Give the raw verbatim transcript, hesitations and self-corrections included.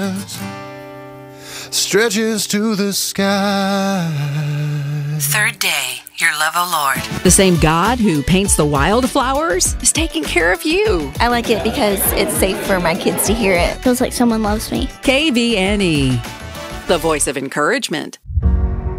stretches to the sky. Third day, your love, O Lord. The same God who paints the wildflowers is taking care of you. I like it because it's safe for my kids to hear it. Feels like someone loves me. K V N E, the voice of encouragement.